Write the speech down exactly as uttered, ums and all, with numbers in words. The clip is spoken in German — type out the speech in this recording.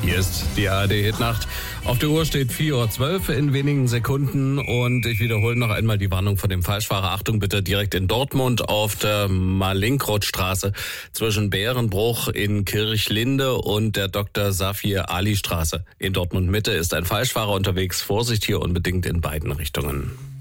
Hier ist die A R D-Hitnacht. Auf der Uhr steht vier Uhr zwölf in wenigen Sekunden und ich wiederhole noch einmal die Warnung von dem Falschfahrer. Achtung bitte, direkt in Dortmund auf der Malinkrod-Straße zwischen Bärenbruch in Kirchlinde und der Doktor Safir Ali Straße. In Dortmund Mitte ist ein Falschfahrer unterwegs. Vorsicht hier unbedingt in beiden Richtungen.